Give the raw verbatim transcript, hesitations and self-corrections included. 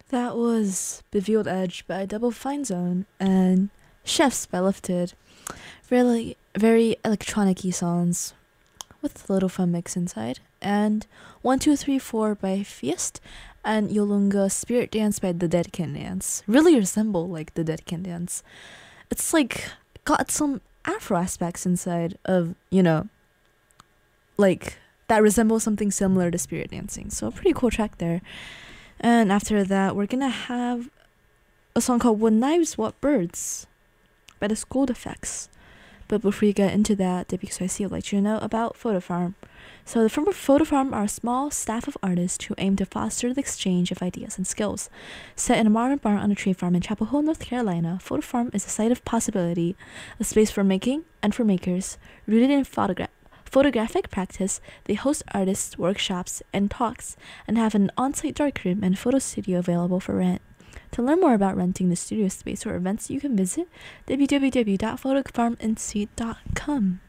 That was Bevealed Edge by Double Fine Zone and Chefs by Lifted. Really, very electronic y songs with a little fun mix inside. And one Two Three Four by Fiest and Yolunga Spirit Dance by The Dead Can Dance. Really resemble like The Dead Can Dance. It's like got some Afro aspects inside of, you know, like that resembles something similar to Spirit Dancing. So a pretty cool track there. And after that, we're gonna have a song called What Knives, What Birds by the School Effects. But before we get into that, W X Y C would like you to know about Photofarm. So the firm of Photofarm are a small staff of artists who aim to foster the exchange of ideas and skills. Set in a modern barn on a tree farm in Chapel Hill, North Carolina, Photofarm is a site of possibility, a space for making and for makers, rooted in photogra- photographic practice. They host artists, workshops, and talks, and have an on-site darkroom and photo studio available for rent. To learn more about renting the studio space or events, you can visit w w w dot photofarminc dot com.